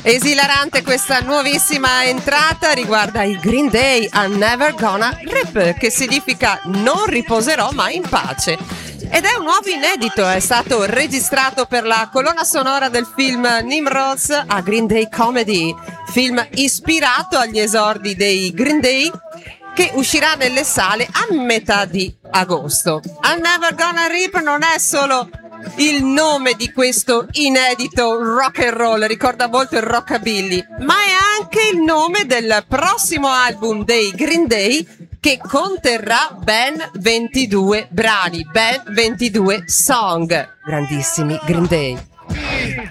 Esilarante questa nuovissima entrata, riguarda i Green Day, I'm Never Gonna Rip, che significa non riposerò mai in pace. Ed è un nuovo inedito, è stato registrato per la colonna sonora del film Nimrods, a Green Day Comedy, film ispirato agli esordi dei Green Day, che uscirà nelle sale a metà di agosto. I'm Never Gonna Rip non è solo il nome di questo inedito rock and roll, ricorda molto il rockabilly, ma è anche il nome del prossimo album dei Green Day, che conterrà ben 22 brani, ben 22 song. Grandissimi Green Day.